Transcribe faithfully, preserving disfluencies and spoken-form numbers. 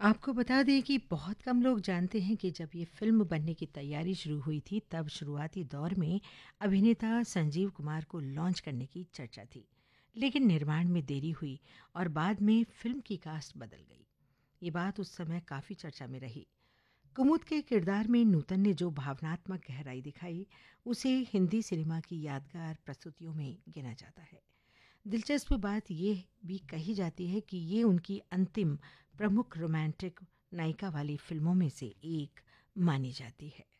आपको बता दें कि बहुत कम लोग जानते हैं कि जब ये फ़िल्म बनने की तैयारी शुरू हुई थी, तब शुरुआती दौर में अभिनेता संजीव कुमार को लॉन्च करने की चर्चा थी। लेकिन निर्माण में देरी हुई और बाद में फ़िल्म की कास्ट बदल गई। ये बात उस समय काफ़ी चर्चा में रही। कुमुद के किरदार में नूतन ने जो भावनात्मक गहराई दिखाई, उसे हिंदी सिनेमा की यादगार प्रस्तुतियों में गिना जाता है। दिलचस्प बात ये भी कही जाती है कि ये उनकी अंतिम प्रमुख रोमांटिक नायिका वाली फिल्मों में से एक मानी जाती है।